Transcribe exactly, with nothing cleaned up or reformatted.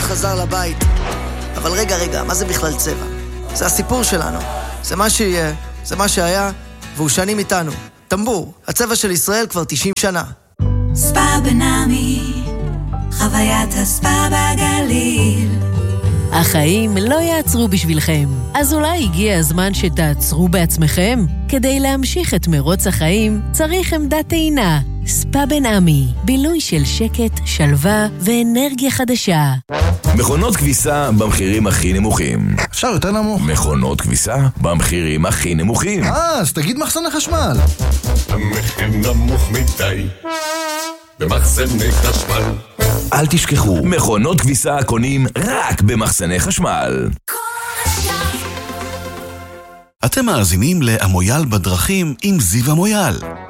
חזר לבית. אבל רגע, רגע, מה זה בכלל צבע? זה הסיפור שלנו. זה מה שיהיה, זה מה שהיה, והוא שנים איתנו. טמבור, הצבע של ישראל כבר תשעים שנה. ספא בנעמי, חוויית הספא בגליל. החיים לא יעצרו בשבילכם, אז אולי הגיע הזמן שתעצרו בעצמכם? כדי להמשיך את מרוץ החיים צריך עמדת טעינה. ספא בנעמי, בילוי של שקט, שלווה ואנרגיה חדשה. מכונות כביסה במחירים הכי נמוכים. אפשר יותר נמוך. מכונות כביסה במחירים הכי נמוכים. אה, אז תגיד מחסני חשמל. המחיר נמוך מדי במחסני חשמל. אל תשכחו, מכונות כביסה קונים רק במחסני חשמל. אתם מאזינים לאמויאל בדרכים עם זיו אמויאל.